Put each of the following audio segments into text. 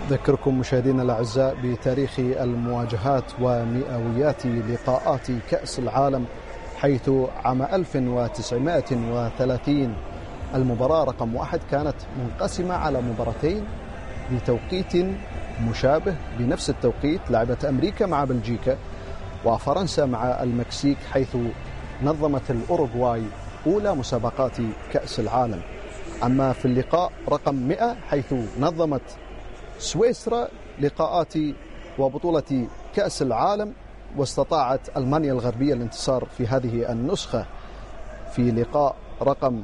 أذكركم مشاهدينا الأعزاء بتاريخ المواجهات ومئويات لقاءات كأس العالم، حيث عام 1930 المباراة رقم 1 كانت منقسمة على مباراتين بتوقيت مشابه. بنفس التوقيت لعبت أمريكا مع بلجيكا وفرنسا مع المكسيك، حيث نظمت الأوروغواي أولى مسابقات كأس العالم. أما في اللقاء رقم 100 حيث نظمت سويسرا لقاءات وبطولة كأس العالم، واستطاعت ألمانيا الغربية الانتصار في هذه النسخة. في لقاء رقم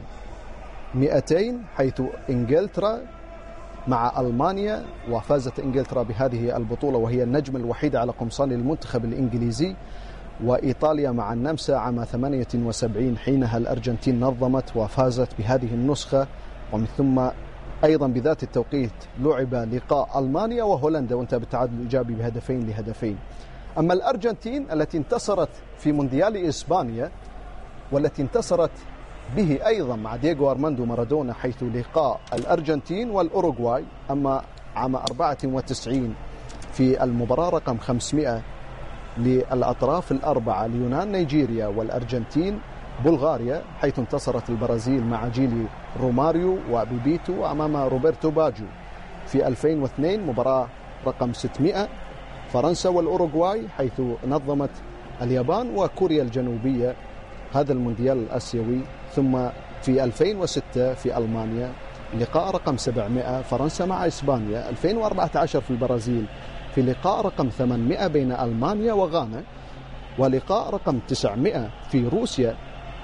200 حيث إنجلترا مع ألمانيا، وفازت إنجلترا بهذه البطولة وهي النجم الوحيد على قمصان المنتخب الإنجليزي. وإيطاليا مع النمسا عام 78 حينها الأرجنتين نظمت وفازت بهذه النسخة. ومن ثم أيضا بذات التوقيت لعب لقاء ألمانيا وهولندا وانتهى بالتعادل الإيجابي ب2-2. أما الأرجنتين التي انتصرت في مونديال إسبانيا والتي انتصرت به أيضا مع دييغو أرماندو مارادونا، حيث لقاء الأرجنتين والأوروغواي. أما عام 94 في المباراة رقم 500 للأطراف الأربعة اليونان نيجيريا والأرجنتين بلغاريا، حيث انتصرت البرازيل مع جيلي روماريو وبيبيتو أمام روبرتو باجيو. في 2002 مباراة رقم 600 فرنسا والأوروغواي، حيث نظمت اليابان وكوريا الجنوبية هذا المونديال الآسيوي. ثم في 2006 في ألمانيا لقاء رقم 700 فرنسا مع إسبانيا. 2014 في البرازيل في لقاء رقم 800 بين ألمانيا وغانا، ولقاء رقم 900 في روسيا.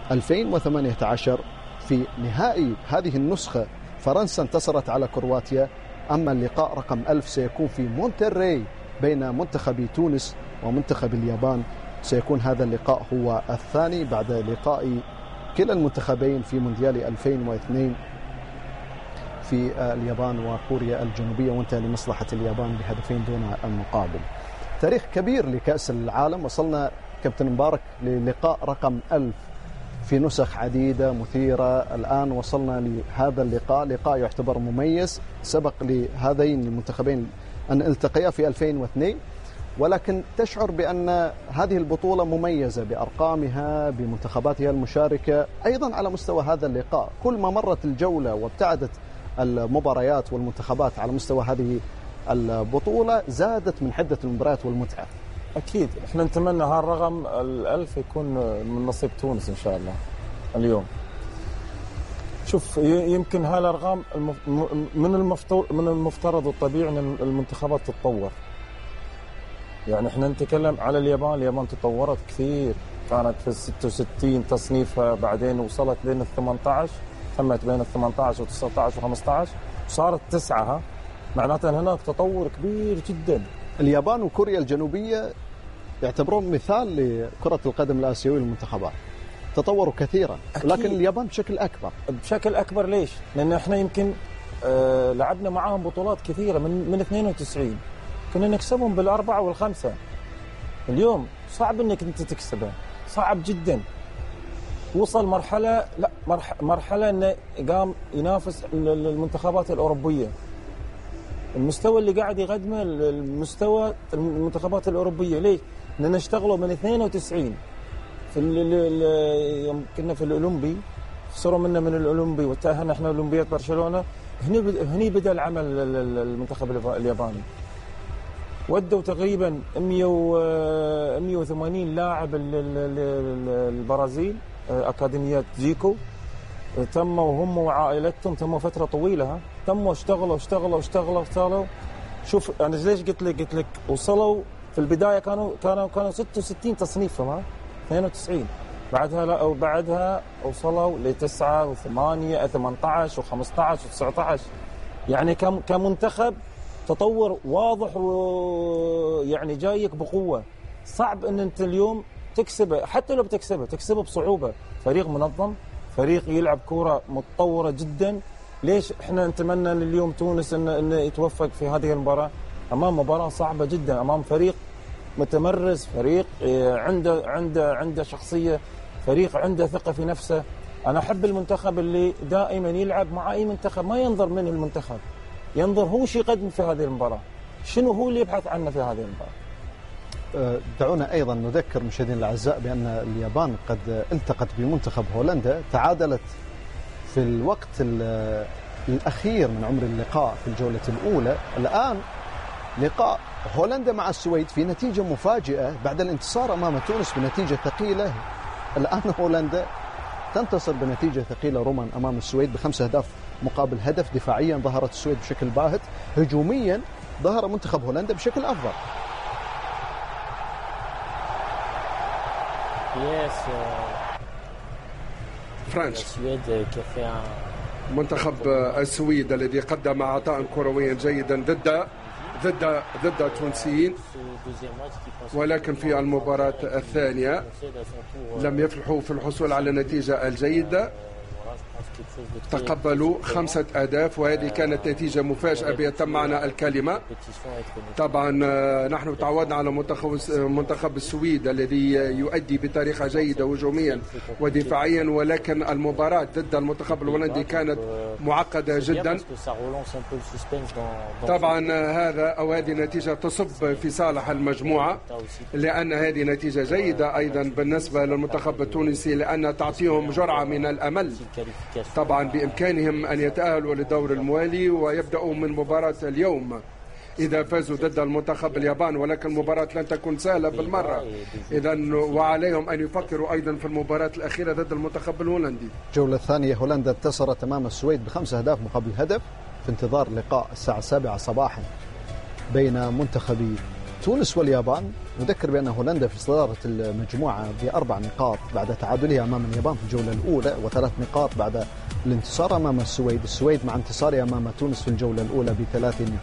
2018 في نهائي هذه النسخة فرنسا انتصرت على كرواتيا. أما اللقاء رقم 1000 سيكون في مونتري بين منتخب تونس ومنتخب اليابان. سيكون هذا اللقاء هو الثاني بعد لقاء كلا المنتخبين في مونديال 2002 في اليابان وكوريا الجنوبية، وانتهى لمصلحة اليابان بهدفين دون المقابل. تاريخ كبير لكأس العالم. وصلنا كابتن مبارك للقاء رقم 1000 في نسخ عديدة مثيرة. الآن وصلنا لهذا اللقاء، لقاء يعتبر مميز. سبق لهذين المنتخبين أن التقيا في 2002، ولكن تشعر بأن هذه البطولة مميزة بأرقامها بمنتخباتها المشاركة. أيضا على مستوى هذا اللقاء كل ما مرت الجولة وابتعدت المباريات والمنتخبات على مستوى هذه البطولة زادت من حدة المباريات والمتعة. أكيد إحنا نتمنى هالرقم 1000 يكون من نصيب تونس إن شاء الله اليوم. شوف، يمكن هالأرقام من المفترض والطبيعي أن المنتخبات تتطور. يعني إحنا نتكلم على اليابان تطورت كثير، كانت في 66 تصنيفها، بعدين وصلت لين 18، تمت بين 18 و19 و15 وصارت 9. معناته هناك تطور كبير جدا. اليابان وكوريا الجنوبية يعتبرون مثال لكرة القدم الآسيوية للمنتخبات، تطوروا كثيرا. أكيد. لكن اليابان بشكل أكبر. ليش؟ لأن احنا يمكن لعبنا معاهم بطولات كثيرة من 92 كنا نكسبهم بالأربعة والخمسة. اليوم صعب انك انت تكسبه، صعب جدا. وصل مرحلة انه قام ينافس المنتخبات الأوروبية. المستوى اللي قاعد يقدمه المستوى المنتخبات الأوروبية. ليش؟ لأن اشتغلوا من 92 في يوم كنا في الأولمبي، خسروا منا من الأولمبي وتأهلنا احنا أولمبياد برشلونة. هني بدأ العمل المنتخب الياباني. ودوا تقريبا 180 لاعب البرازيل أكاديميات زيكو، تموا هم وعائلتهم، تموا فترة طويلة، تموا اشتغلوا. شوف أنا ليش قلت لك وصلوا في البداية كانوا 66 تصنيفهم 92. بعدها وصلوا ل9 و8 18 و15 و19. يعني كمنتخب تطور واضح، ويعني جايك بقوة. صعب ان انت اليوم تكسبه، حتى لو تكسبه بصعوبة. فريق منظم، فريق يلعب كرة متطورة جدا. ليش احنا نتمنى اليوم تونس انه يتوفق في هذه المباراة؟ امام مباراة صعبة جدا، امام فريق متمرس، فريق عنده شخصية، فريق عنده ثقة في نفسه. انا احب المنتخب اللي دائما يلعب مع اي منتخب، ما ينظر من المنتخب، ينظر هو شو يقدم في هذه المباراة، شنو هو اللي يبحث عنه في هذه المباراة. دعونا أيضا نذكر مشاهدينا الأعزاء بأن اليابان قد التقت بمنتخب هولندا، تعادلت في الوقت الأخير من عمر اللقاء في الجولة الأولى. الآن لقاء هولندا مع السويد في نتيجة مفاجئة بعد الانتصار أمام تونس بنتيجة ثقيلة. الآن هولندا تنتصر بنتيجة ثقيلة رمى أمام السويد ب5 أهداف مقابل هدف. دفاعيا ظهرت السويد بشكل باهت، هجوميا ظهر منتخب هولندا بشكل أفضل. فرانس منتخب السويد الذي قدم عطاء كرويا جيدا ضد التونسيين، ولكن في المباراة الثانية لم يفلحوا في الحصول على النتيجة الجيدة، تقبلوا 5 أهداف، وهذه كانت نتيجة مفاجئة بيتم معنى الكلمة. طبعا نحن تعودنا على منتخب السويد الذي يؤدي بطريقة جيدة هجوميا ودفاعيا، ولكن المباراة ضد المنتخب الهولندي كانت معقدة جدا. طبعا هذه النتيجة تصب في صالح المجموعة، لأن هذه نتيجة جيدة أيضا بالنسبة للمنتخب التونسي، لأن تعطيهم جرعة من الأمل. طبعا بإمكانهم أن يتأهلوا للدور الموالي ويبدأوا من مباراة اليوم إذا فازوا ضد المنتخب اليابان، ولكن المباراة لن تكون سهلة بالمرة. إذن وعليهم أن يفكروا أيضا في المباراة الأخيرة ضد المنتخب الهولندي. الجولة الثانية هولندا انتصرت أمام السويد ب5 أهداف مقابل هدف في انتظار لقاء الساعة 7 صباحا بين منتخبي تونس واليابان. نذكر بأن هولندا في صدارة المجموعة ب4 نقاط بعد تعادلها أمام اليابان في الجولة الأولى، و3 نقاط بعد الانتصار أمام السويد مع انتصارها أمام تونس في الجولة الأولى ب3